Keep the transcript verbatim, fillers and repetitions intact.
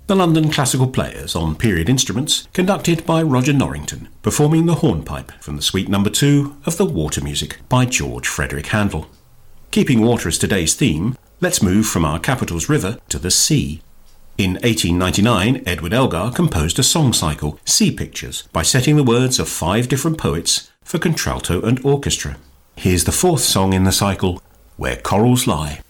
The London Classical Players on period instruments, conducted by Roger Norrington, performing the hornpipe from the Suite Number two of the Water Music by George Frederick Handel. Keeping water as today's theme, let's move from our capital's river to the sea. In eighteen ninety-nine, Edward Elgar composed a song cycle, Sea Pictures, by setting the words of five different poets for contralto and orchestra. Here's the fourth song in the cycle, Where Corals Lie.